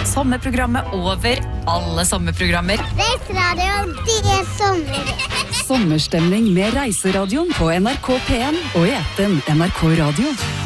sommerprogrammet over alle sommerprogrammer. Reiseradioen, det er sommer. Sommerstemning med Reiseradioen på NRK P1 og i appen NRK Radio.